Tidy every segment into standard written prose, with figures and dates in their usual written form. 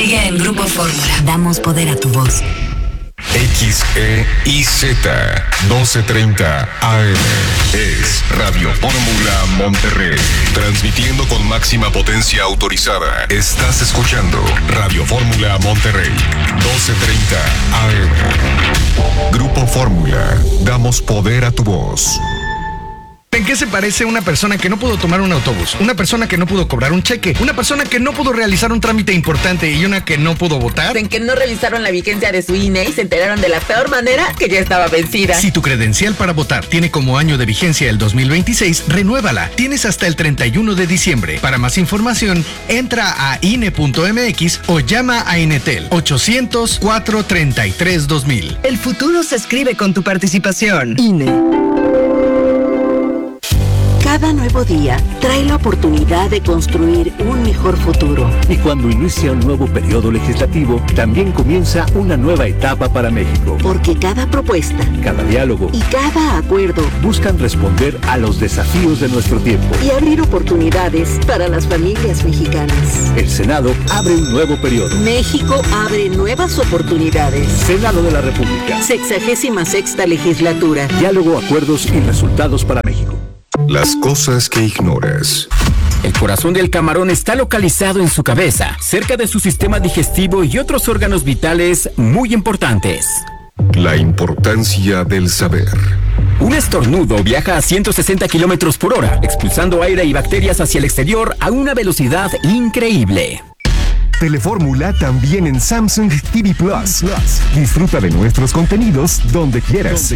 Sigue en Grupo Fórmula. Damos poder a tu voz. XEIZ 1230 AM es Radio Fórmula Monterrey, transmitiendo con máxima potencia autorizada. Estás escuchando Radio Fórmula Monterrey 1230 AM. Grupo Fórmula, damos poder a tu voz. ¿En qué se parece una persona que no pudo tomar un autobús? Una persona que no pudo cobrar un cheque, una persona que no pudo realizar un trámite importante y una que no pudo votar. En que no revisaron la vigencia de su INE y se enteraron de la peor manera que ya estaba vencida. Si tu credencial para votar tiene como año de vigencia el 2026, renuévala. Tienes hasta el 31 de diciembre. Para más información, entra a INE.mx o llama a Inetel 800-433-2000. El futuro se escribe con tu participación. INE. Cada nuevo día trae la oportunidad de construir un mejor futuro. Y cuando inicia un nuevo periodo legislativo, también comienza una nueva etapa para México. Porque cada propuesta, cada diálogo y cada acuerdo buscan responder a los desafíos de nuestro tiempo y abrir oportunidades para las familias mexicanas. El Senado abre un nuevo periodo. México abre nuevas oportunidades. Senado de la República. 66ª legislatura. Diálogo, acuerdos y resultados para México. Las cosas que ignoras. El corazón del camarón está localizado en su cabeza, cerca de su sistema digestivo y otros órganos vitales muy importantes. La importancia del saber. Un estornudo viaja a 160 kilómetros por hora, expulsando aire y bacterias hacia el exterior a una velocidad increíble. Telefórmula también en Samsung TV Plus. Disfruta de nuestros contenidos donde quieras.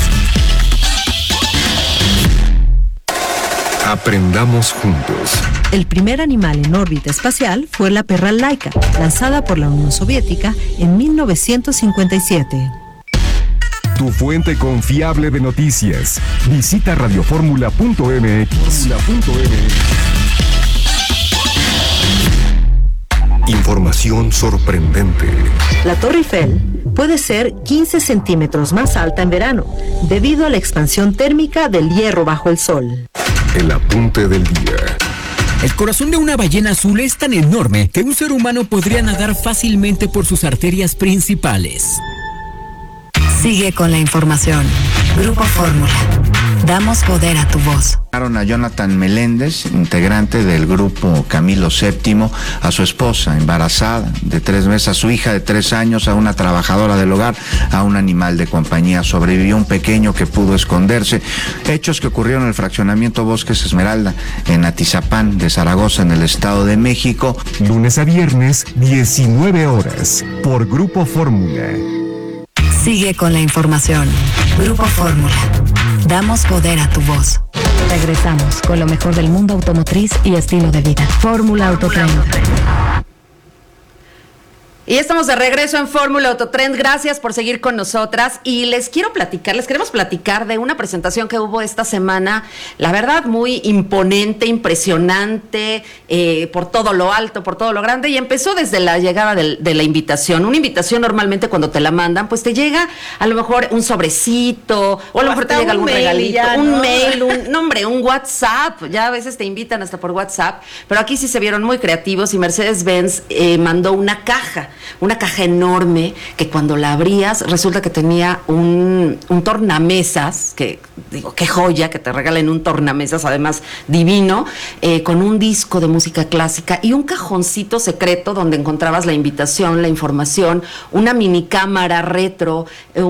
Aprendamos juntos. El primer animal en órbita espacial fue la perra Laika, lanzada por la Unión Soviética en 1957. Tu fuente confiable de noticias. Visita radioformula.mx. Información sorprendente. La Torre Eiffel puede ser 15 centímetros más alta en verano, debido a la expansión térmica del hierro bajo el sol. El apunte del día. El corazón de una ballena azul es tan enorme que un ser humano podría nadar fácilmente por sus arterias principales. Sigue con la información. Grupo Fórmula. Damos poder a tu voz. A Jonathan Meléndez, integrante del grupo Camilo VII, a su esposa embarazada de 3 meses, a su hija de 3 años, a una trabajadora del hogar, a un animal de compañía. Sobrevivió un pequeño que pudo esconderse. Hechos que ocurrieron en el fraccionamiento Bosques Esmeralda, en Atizapán de Zaragoza, en el Estado de México. Lunes a viernes, 19 horas, por Grupo Fórmula. Sigue con la información. Grupo Fórmula. Damos poder a tu voz. Regresamos con lo mejor del mundo automotriz y estilo de vida. Fórmula Autotrend. Y estamos de regreso en Fórmula Autotrend. Gracias por seguir con nosotras. Y les queremos platicar de una presentación que hubo esta semana, la verdad, muy imponente, impresionante, por todo lo alto, por todo lo grande. Y empezó desde la llegada de la invitación. Una invitación normalmente cuando te la mandan, pues te llega a lo mejor un sobrecito, o a lo mejor te llega algún regalito, un mail, un WhatsApp. Ya a veces te invitan hasta por WhatsApp. Pero aquí sí se vieron muy creativos y Mercedes-Benz mandó una caja enorme que cuando la abrías resulta que tenía un tornamesas, que digo, qué joya que te regalen un tornamesas, además divino, con un disco de música clásica y un cajoncito secreto donde encontrabas la invitación, la información, una mini cámara retro,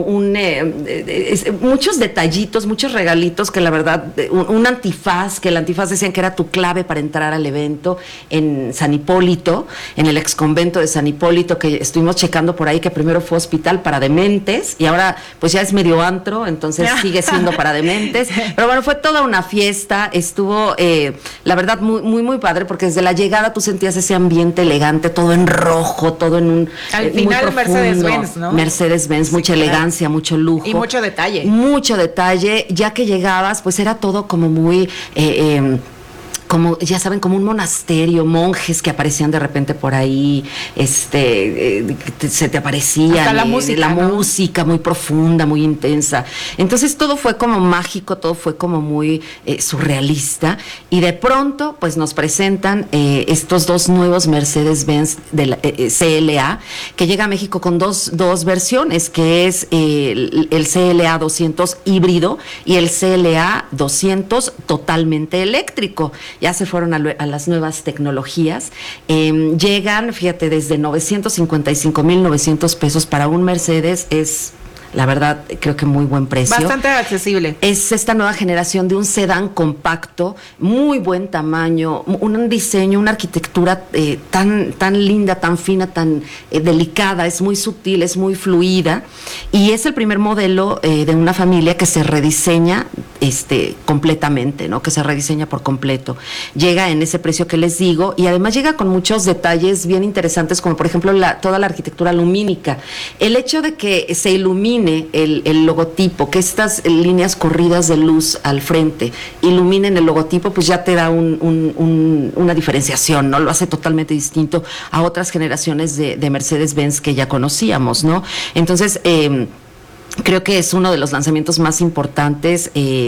muchos detallitos, muchos regalitos que la verdad, un antifaz, que el antifaz decían que era tu clave para entrar al evento en San Hipólito, en el exconvento de San Hipólito, que estuvimos checando por ahí, que primero fue hospital para dementes y ahora pues ya es medio antro, entonces sigue siendo para dementes, pero bueno, fue toda una fiesta, estuvo la verdad muy padre, porque desde la llegada tú sentías ese ambiente elegante, todo en rojo, todo en un al final Mercedes-Benz, ¿no? Mercedes-Benz, sí, mucha elegancia, mucho lujo y mucho detalle, ya que llegabas pues era todo como muy como, ya saben, como un monasterio, monjes que aparecían de repente por ahí, se te aparecían. Hasta la música, la ¿no? música muy profunda, muy intensa. Entonces todo fue como mágico, todo fue como muy surrealista, y de pronto pues nos presentan estos dos nuevos Mercedes-Benz de la, CLA, que llega a México con dos versiones, que es el CLA 200 híbrido y el CLA 200 totalmente eléctrico. Ya se fueron a las nuevas tecnologías. Llegan, fíjate, desde 955,900 pesos para un Mercedes es... La verdad, creo que muy buen precio. Bastante accesible. Es esta nueva generación de un sedán compacto, muy buen tamaño, un diseño, una arquitectura tan linda, tan fina, tan delicada, es muy sutil, es muy fluida, y es el primer modelo de una familia que se rediseña completamente, ¿no? Que se rediseña por completo. Llega en ese precio que les digo, y además llega con muchos detalles bien interesantes, como por ejemplo toda la arquitectura lumínica. El hecho de que se ilumine el logotipo, que estas líneas corridas de luz al frente iluminen el logotipo, pues ya te da una diferenciación, ¿no? Lo hace totalmente distinto a otras generaciones de Mercedes-Benz que ya conocíamos, ¿no? Entonces, creo que es uno de los lanzamientos más importantes.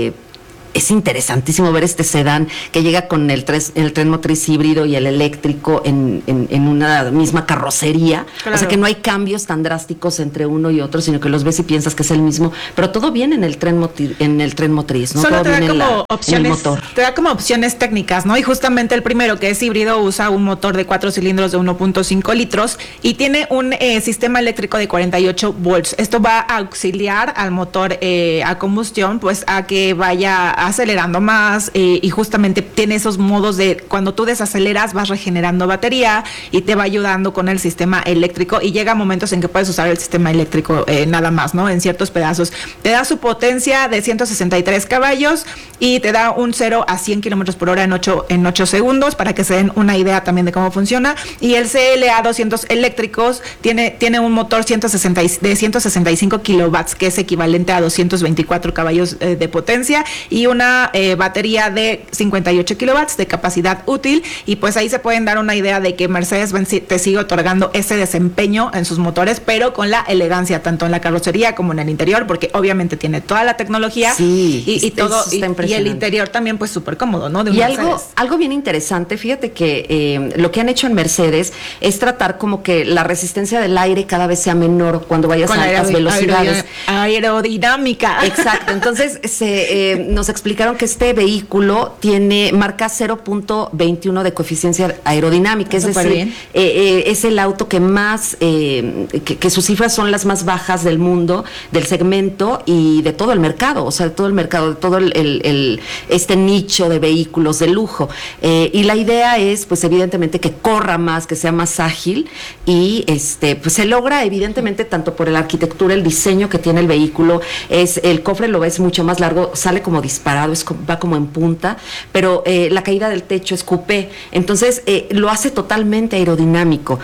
Es interesantísimo ver este sedán que llega con el tren motriz híbrido y el eléctrico en una misma carrocería. Claro. O sea que no hay cambios tan drásticos entre uno y otro, sino que los ves y piensas que es el mismo, pero todo viene en el tren motriz, ¿no? Solo todo te da viene como opciones, en el motor. Te da como opciones técnicas, ¿no? Y justamente el primero, que es híbrido, usa un motor de 4 cilindros de 1.5 litros y tiene un sistema eléctrico de 48 volts. Esto va a auxiliar al motor a combustión, pues a que vaya acelerando más, y justamente tiene esos modos de cuando tú desaceleras vas regenerando batería y te va ayudando con el sistema eléctrico, y llega momentos en que puedes usar el sistema eléctrico nada más, ¿no? En ciertos pedazos. Te da su potencia de 163 caballos y te da un 0 a 100 kilómetros por hora en 8 segundos, para que se den una idea también de cómo funciona. Y el CLA 200 eléctricos tiene un motor de 165 kilowatts, que es equivalente a 224 caballos de potencia, y una batería de 58 kilowatts de capacidad útil, y pues ahí se pueden dar una idea de que Mercedes-Benz te sigue otorgando ese desempeño en sus motores, pero con la elegancia tanto en la carrocería como en el interior, porque obviamente tiene toda la tecnología, sí, y todo, y el interior también pues súper cómodo, ¿no? De un algo bien interesante, fíjate que lo que han hecho en Mercedes es tratar como que la resistencia del aire cada vez sea menor cuando vayas a altas velocidades. Aerodinámica. Exacto, entonces nos explicaron que este vehículo marca 0.21 de coeficiencia aerodinámica, es decir, es el auto que más, que sus cifras son las más bajas del mundo, del segmento y de todo el mercado, o sea, de todo el mercado, de todo este nicho de vehículos de lujo. Y la idea es, pues evidentemente, que corra más, que sea más ágil, y pues se logra evidentemente tanto por la arquitectura, el diseño que tiene el vehículo, el cofre lo ves mucho más largo, sale como disparado, va como en punta, pero la caída del techo es coupé, entonces lo hace totalmente aerodinámico.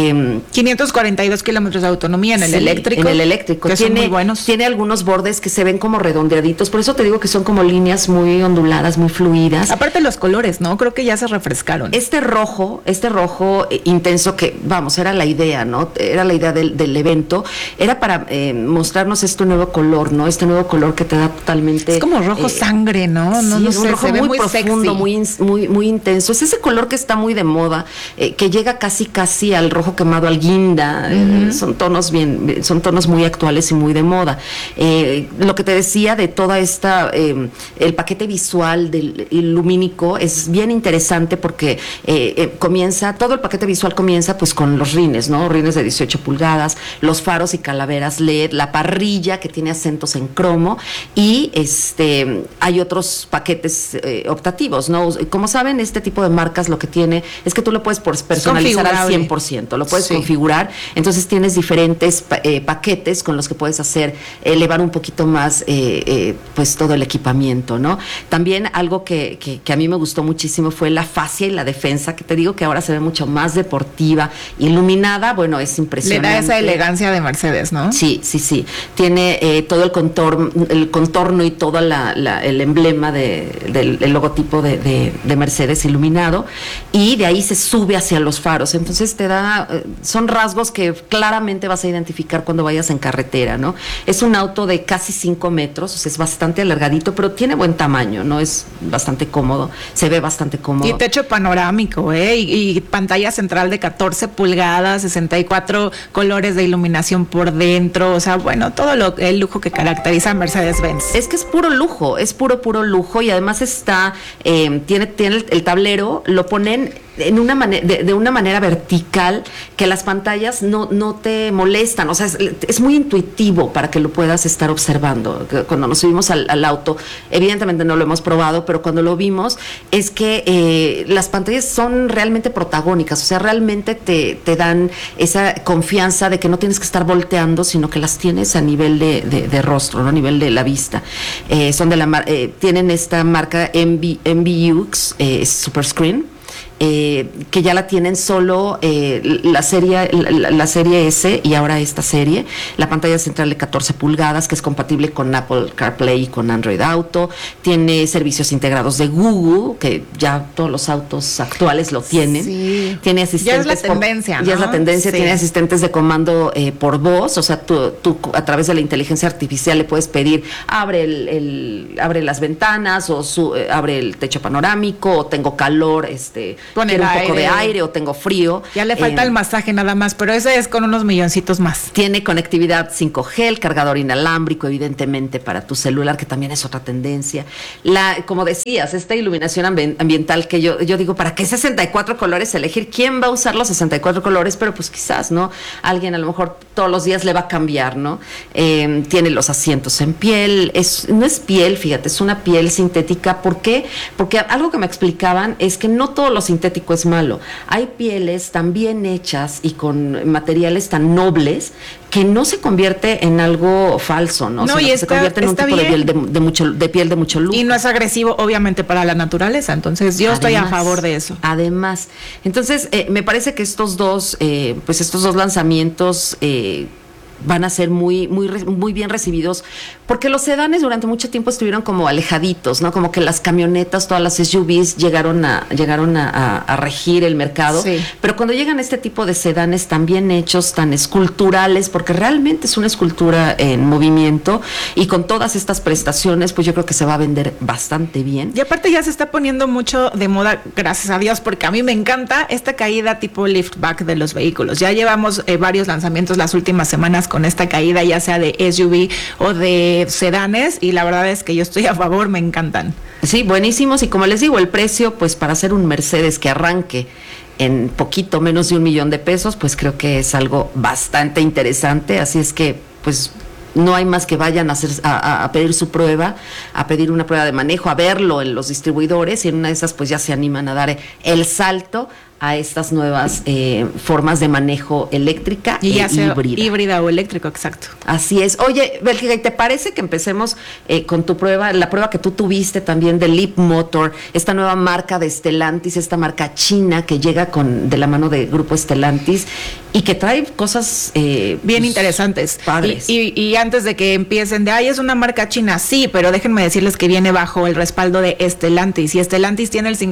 542 kilómetros de autonomía en el eléctrico. En el eléctrico. Que son muy buenos. Tiene algunos bordes que se ven como redondeaditos, por eso te digo que son como líneas muy onduladas, muy fluidas. Aparte los colores, ¿no? Creo que ya se refrescaron. Este rojo intenso que, vamos, era la idea, ¿no? Era la idea del evento, era para mostrarnos este nuevo color, ¿no? Este nuevo color que te da totalmente... Es como rojo sangre, ¿no? Sí, no es un sé, rojo muy profundo, muy intenso. Es ese color que está muy de moda, que llega casi al rojo quemado, al guinda. Son tonos muy actuales y muy de moda. Lo que te decía de toda esta, el paquete visual del lumínico es bien interesante porque todo el paquete visual comienza pues con los rines, ¿no? Rines de 18 pulgadas, los faros y calaveras LED, la parrilla que tiene acentos en cromo, y hay otros paquetes optativos, ¿no? Como saben, este tipo de marcas lo que tiene es que tú lo puedes personalizar al 100%, lo puedes configurar, entonces tienes diferentes paquetes con los que puedes elevar un poquito más pues todo el equipamiento, ¿no? También algo que a mí me gustó muchísimo fue la fascia y la defensa, que te digo que ahora se ve mucho más deportiva, iluminada, bueno, es impresionante. Le da esa elegancia de Mercedes, ¿no? Sí. Tiene todo el contorno y todo el el emblema del logotipo de Mercedes iluminado, y de ahí se sube hacia los faros. Entonces son rasgos que claramente vas a identificar cuando vayas en carretera, ¿no? Es un auto de casi 5 metros, o sea, es bastante alargadito, pero tiene buen tamaño, ¿no? Es bastante cómodo, se ve bastante cómodo. Y techo panorámico, y pantalla central de 14 pulgadas, 64 colores de iluminación por dentro, o sea, bueno, todo el lujo que caracteriza a Mercedes-Benz. Es que es puro lujo, es puro lujo, y además tiene el tablero, lo ponen de una manera vertical, que las pantallas no te molestan, o sea, es muy intuitivo para que lo puedas estar observando. Cuando nos subimos al auto, evidentemente no lo hemos probado, pero cuando lo vimos, es que las pantallas son realmente protagónicas, o sea, realmente te dan esa confianza de que no tienes que estar volteando, sino que las tienes a nivel de rostro, ¿no? A nivel de la vista. Tienen esta marca MBUX Super Screen, que ya la tienen solo la serie S y ahora esta serie. La pantalla central de 14 pulgadas, que es compatible con Apple CarPlay y con Android Auto. Tiene servicios integrados de Google, que ya todos los autos actuales lo tienen. Sí. Tiene asistentes. Ya es la tendencia, ¿no? Ya es la tendencia, sí. Tiene asistentes de comando por voz, o sea, tú a través de la inteligencia artificial le puedes pedir, abre las ventanas, o abre el techo panorámico, o tengo calor, quiero un poco de aire, o tengo frío. Ya le falta el masaje nada más, pero ese es con unos milloncitos más. Tiene conectividad 5G, el cargador inalámbrico, evidentemente, para tu celular, que también es otra tendencia. Como decías, esta iluminación ambiental, que yo digo, ¿para qué 64 colores elegir? ¿Quién va a usar los 64 colores? Pero pues quizás, ¿no? Alguien a lo mejor todos los días le va a cambiar, ¿no? Tiene los asientos en piel, no es piel, fíjate, es una piel sintética. ¿Por qué? Porque algo que me explicaban es que no todo lo sintético es malo. Hay pieles tan bien hechas y con materiales tan nobles que no se convierte en algo falso, ¿no? No, y se convierte en un tipo de piel de mucho lujo. Y no es agresivo, obviamente, para la naturaleza. Entonces, yo estoy a favor de eso. Además, entonces, me parece que estos dos lanzamientos van a ser muy bien recibidos, porque los sedanes durante mucho tiempo estuvieron como alejaditos, ¿no? Como que las camionetas, todas las SUVs llegaron a regir el mercado, sí. Pero cuando llegan este tipo de sedanes tan bien hechos, tan esculturales, porque realmente es una escultura en movimiento, y con todas estas prestaciones, pues yo creo que se va a vender bastante bien. Y aparte ya se está poniendo mucho de moda, gracias a Dios, porque a mí me encanta esta caída tipo liftback de los vehículos. Ya llevamos varios lanzamientos las últimas semanas con esta caída, ya sea de SUV o de sedanes, y la verdad es que yo estoy a favor, me encantan. Sí, buenísimos, y como les digo, el precio, pues para hacer un Mercedes que arranque en poquito menos de $1 millón, pues creo que es algo bastante interesante, así es que, pues no hay más que vayan a pedir su prueba, a pedir una prueba de manejo, a verlo en los distribuidores, y en una de esas pues ya se animan a dar el salto a estas nuevas formas de manejo eléctrica y ya sea híbrida o eléctrico, exacto. Así es. Oye, Bélgica, ¿te parece que empecemos con tu prueba, la prueba que tú tuviste también de Leapmotor, esta nueva marca de Stellantis, esta marca china que llega de la mano de Grupo Stellantis y que trae cosas bien interesantes, padres? Y antes de que empiecen es una marca china, sí, pero déjenme decirles que viene bajo el respaldo de Stellantis, y Stellantis tiene el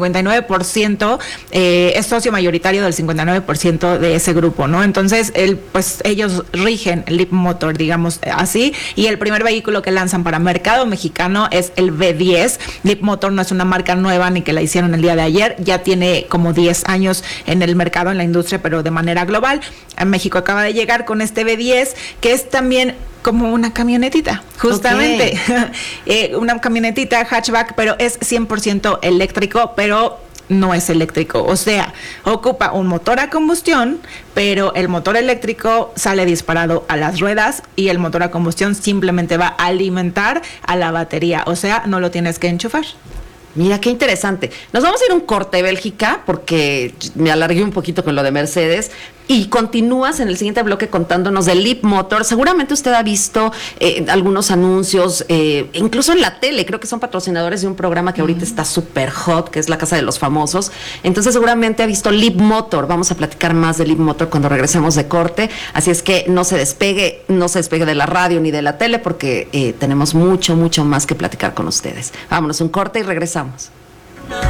59%, es socio mayoritario del 59% de ese grupo, ¿no? Entonces, ellos rigen el Leapmotor, digamos así, y el primer vehículo que lanzan para mercado mexicano es el V10. Leapmotor no es una marca nueva ni que la hicieron el día de ayer, ya tiene como 10 años en el mercado, en la industria, pero de manera global. A México acaba de llegar con este V10, que es también como una camionetita, justamente. Okay. Una camionetita hatchback, pero es 100% eléctrico, pero no es eléctrico, o sea, ocupa un motor a combustión, pero el motor eléctrico sale disparado a las ruedas y el motor a combustión simplemente va a alimentar a la batería, o sea, no lo tienes que enchufar. Mira, qué interesante. Nos vamos a ir a un corte, Bélgica, porque me alargué un poquito con lo de Mercedes, y continúas en el siguiente bloque contándonos de Leap Motor. Seguramente usted ha visto algunos anuncios, incluso en la tele, creo que son patrocinadores de un programa que ahorita está súper hot, que es La Casa de los Famosos. Entonces seguramente ha visto Leap Motor. Vamos a platicar más de Leap Motor cuando regresemos de corte, así es que no se despegue de la radio ni de la tele, porque tenemos mucho más que platicar con ustedes. Vámonos un corte y regresamos.